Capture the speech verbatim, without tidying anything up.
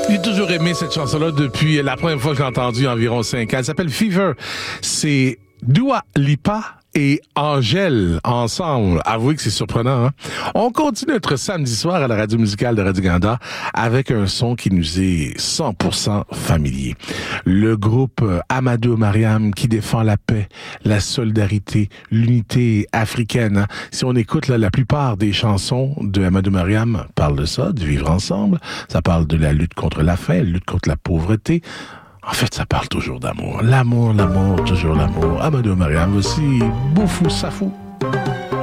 J'ai toujours aimé cette chanson-là depuis la première fois que j'ai entendu, il y a environ cinq ans. Elle s'appelle Fever. C'est Dua Lipa et Angèle ensemble. Avouez que c'est surprenant, hein? On continue notre samedi soir à la radio musicale de Radio-Canada avec un son qui nous est cent pour cent familier. Le groupe Amadou Mariam qui défend la paix, la solidarité, l'unité africaine. Hein? Si on écoute là, la plupart des chansons de Amadou Mariam parlent de ça, de vivre ensemble. Ça parle de la lutte contre la faim, la lutte contre la pauvreté. En fait, ça parle toujours d'amour. L'amour, l'amour, toujours l'amour. Amadou Mariam aussi, Boufou Safou.